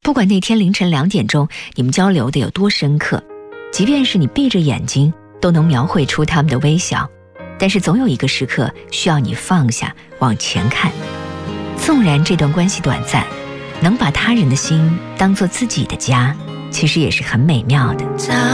不管那天凌晨2点钟你们交流的有多深刻，即便是你闭着眼睛都能描绘出他们的微笑，但是总有一个时刻需要你放下往前看。纵然这段关系短暂，能把他人的心当作自己的家，其实也是很美妙的。